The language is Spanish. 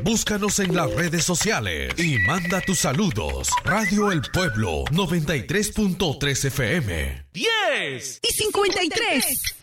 Búscanos en las redes sociales y manda tus saludos. Radio El Pueblo 93.3 FM. 10 y 53.